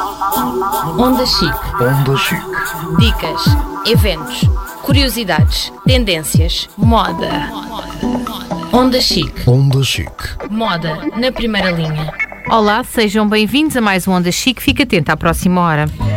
Onda Chic. Onda Chic. Dicas, eventos, curiosidades, tendências, moda. Onda Chic. Onda Chic. Moda na primeira linha. Olá, sejam bem-vindos a mais um Onda Chic. Fique atento à próxima hora.